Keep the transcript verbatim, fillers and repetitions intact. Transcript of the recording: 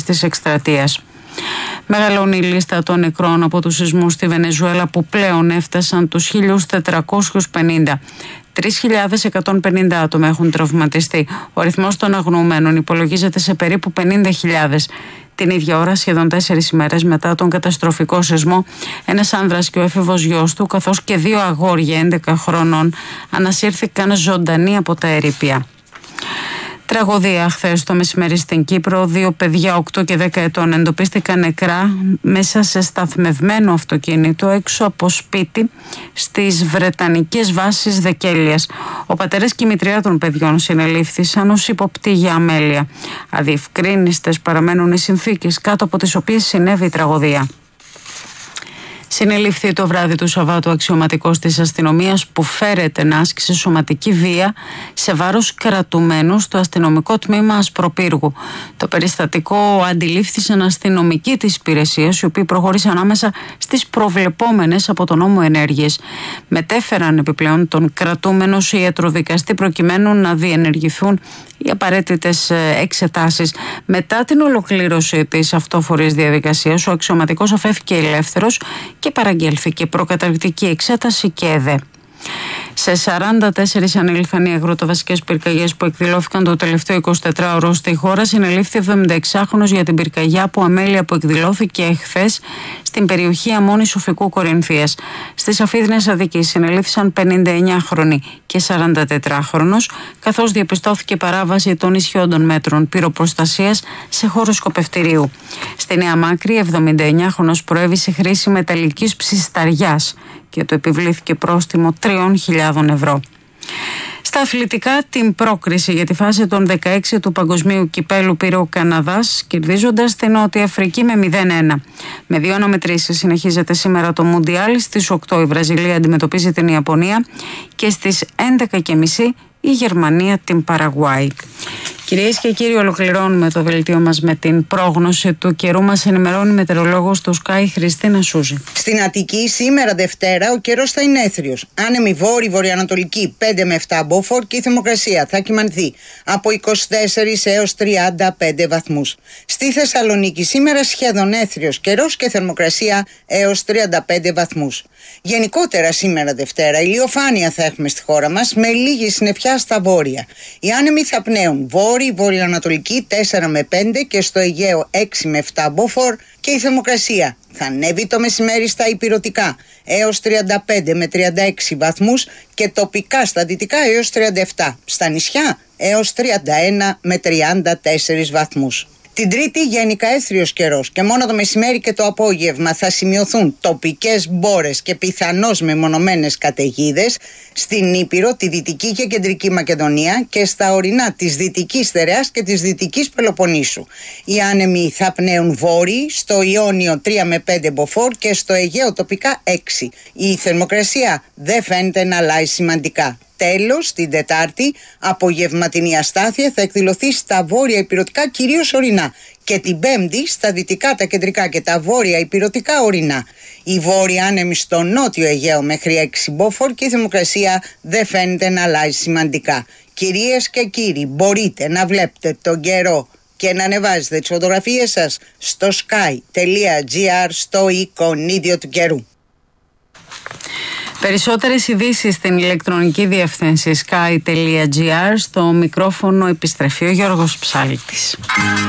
της εκστρατείας. Μεγαλώνει η λίστα των νεκρών από τους σεισμούς στη Βενεζουέλα που πλέον έφτασαν τους χίλια τετρακόσιους πενήντα. τρεις χιλιάδες εκατόν πενήντα άτομα έχουν τραυματιστεί. Ο αριθμός των αγνοωμένων υπολογίζεται σε περίπου πενήντα χιλιάδες. Την ίδια ώρα, σχεδόν τέσσερις ημέρες μετά τον καταστροφικό σεισμό, ένας άνδρας και ο έφηβος γιος του, καθώς και δύο αγόρια έντεκα χρονών, ανασύρθηκαν ζωντανοί από τα ερείπια. Τραγωδία χθες το μεσημέρι στην Κύπρο. Δύο παιδιά οκτώ και δέκα ετών εντοπίστηκαν νεκρά μέσα σε σταθμευμένο αυτοκίνητο έξω από σπίτι στις βρετανικές βάσεις Δεκέλειας. Ο πατέρας και η μητριά των παιδιών συνελήφθησαν ως ύποπτοι για αμέλεια. Αδιευκρίνιστες παραμένουν οι συνθήκες κάτω από τις οποίες συνέβη η τραγωδία. Συνελήφθη το βράδυ του Σαββάτου αξιωματικός της αστυνομίας που φέρεται να άσκησε σωματική βία σε βάρος κρατουμένου στο αστυνομικό τμήμα Ασπροπύργου. Το περιστατικό αντιλήφθησαν αστυνομικοί της υπηρεσίας, οι οποίοι προχώρησαν άμεσα στις προβλεπόμενες από τον νόμο ενέργειες. Μετέφεραν επιπλέον τον κρατούμενο σε ιατροδικαστή προκειμένου να διενεργηθούν οι απαραίτητες εξετάσεις. Μετά την ολοκλήρωση της αυτόφορης διαδικασίας, ο αξιωματικός αφέθηκε ελεύθερος και παραγγέλθηκε προκαταρκτική εξέταση και ΕΔΕ. Σε σαράντα τέσσερις ανήλθαν οι αγροτοβασικές πυρκαγιές που εκδηλώθηκαν το τελευταίο εικοσιτετράωρο στη χώρα. Συνελήφθη εβδομηνταεξάχρονος για την πυρκαγιά από αμέλεια που εκδηλώθηκε εχθές στην περιοχή Αμμώνης Σοφικού Κορινθίας. Στις Αφίδνες Αττικής συνελήφθησαν πενηνταεννιάχρονοι και σαραντατετράχρονος, καθώς διαπιστώθηκε παράβαση των ισχυόντων μέτρων πυροπροστασίας σε χώρο σκοπευτηρίου. Στη Νέα Μάκρη, εβδομηνταεννιάχρονος προέβη σε χρήση μεταλλικής ψισταριάς και του επιβλήθηκε πρόστιμο τριών χιλιάδων ευρώ. Στα αθλητικά, την πρόκριση για τη φάση των δεκαέξι του Παγκοσμίου Κυπέλου πήρε ο Καναδάς, κερδίζοντας την Νότια Αφρική με μηδέν ένα. Με δύο αναμετρήσεις συνεχίζεται σήμερα το Μουντιάλ. Στις οκτώ η Βραζιλία αντιμετωπίζει την Ιαπωνία και στις έντεκα και μισή η Γερμανία την Παραγουάη. Κυρίες και κύριοι, ολοκληρώνουμε το δελτίο μας με την πρόγνωση του καιρού. Μας ενημερώνει η μετεωρολόγος του Sky Χριστίνα Σούζη. Στην Αττική σήμερα Δευτέρα ο καιρός θα είναι έθριος. Άνεμη βόρειο-βορειοανατολική πέντε με επτά μποφόρ και η θερμοκρασία θα κυμανθεί από είκοσι τέσσερα έως τριάντα πέντε βαθμούς. Στη Θεσσαλονίκη σήμερα σχεδόν έθριος καιρός και θερμοκρασία έως τριάντα πέντε βαθμούς. Γενικότερα σήμερα Δευτέρα ηλιοφάνεια θα έχουμε στη χώρα μας με λίγη συννεφιά στα βόρεια. Οι άνεμοι θα πνέουν βόρειο-βορειοανατολική τέσσερα με πέντε και στο Αιγαίο έξι με επτά μποφόρ και η θερμοκρασία θα ανέβει το μεσημέρι στα ηπειρωτικά έως τριάντα πέντε με τριάντα έξι βαθμούς και τοπικά στα δυτικά έως τριάντα επτά, στα νησιά έως τριάντα ένα με τριάντα τέσσερα βαθμούς. Την Τρίτη γενικά έθριος καιρός και μόνο το μεσημέρι και το απόγευμα θα σημειωθούν τοπικές μπόρες και πιθανώς μεμονωμένες καταιγίδες στην Ήπειρο, τη Δυτική και Κεντρική Μακεδονία και στα ορεινά της Δυτικής Θεραιάς και της Δυτικής Πελοποννήσου. Οι άνεμοι θα πνέουν βόρειοι, στο Ιόνιο τρία με πέντε μποφόρ και στο Αιγαίο τοπικά έξι. Η θερμοκρασία δεν φαίνεται να αλλάζει σημαντικά. Τέλος, την Τετάρτη, απογευματινή αστάθεια θα εκδηλωθεί στα βόρεια ηπειρωτικά κυρίως ορεινά και την Πέμπτη στα δυτικά, τα κεντρικά και τα βόρεια ηπειρωτικά ορεινά. Η βόρεια άνεμη στο νότιο Αιγαίο μέχρι έξι μποφόρ και η θερμοκρασία δεν φαίνεται να αλλάζει σημαντικά. Κυρίες και κύριοι, μπορείτε να βλέπετε τον καιρό και να ανεβάζετε τις φωτογραφίες σας στο sky τελεία gr στο εικονίδιο του καιρού. Περισσότερες ειδήσεις στην ηλεκτρονική διεύθυνση sky τελεία gr. Στο μικρόφωνο επιστρέφει ο Γιώργος Ψάλτης.